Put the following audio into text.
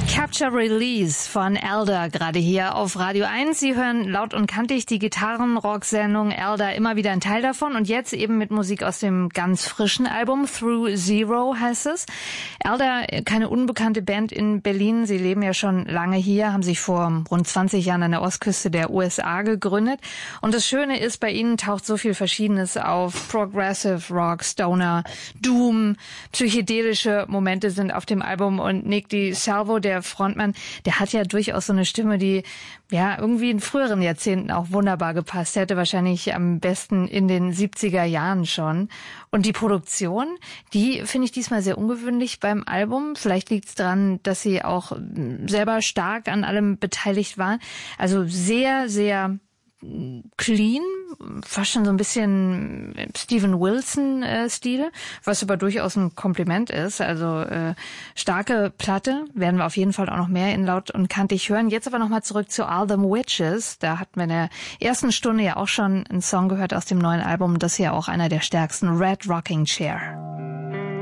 Capture Release von Elder gerade hier auf Radio 1. Sie hören laut und kantig die Gitarrenrock-Sendung Elder, immer wieder ein Teil davon und jetzt eben mit Musik aus dem ganz frischen Album Through Zero heißt es. Elder, keine unbekannte Band in Berlin. Sie leben ja schon lange hier, haben sich vor rund 20 Jahren an der Ostküste der USA gegründet. Und das Schöne ist, bei ihnen taucht so viel Verschiedenes auf. Progressive Rock, Stoner, Doom, psychedelische Momente sind auf dem Album und Nick DiSalvo, der Frontmann, der hat ja durchaus so eine Stimme, die ja irgendwie in früheren Jahrzehnten auch wunderbar gepasst hätte, wahrscheinlich am besten in den 70er Jahren schon. Und die Produktion, die finde ich diesmal sehr ungewöhnlich beim Album. Vielleicht liegt es daran, dass sie auch selber stark an allem beteiligt waren. Also sehr, sehr clean, fast schon so ein bisschen Steven Wilson-Stil, was aber durchaus ein Kompliment ist. Also starke Platte, werden wir auf jeden Fall auch noch mehr in laut und kantig hören. Jetzt aber nochmal zurück zu All Them Witches. Da hatten wir in der ersten Stunde ja auch schon einen Song gehört aus dem neuen Album. Das ist ja auch einer der stärksten, Red Rocking Chair.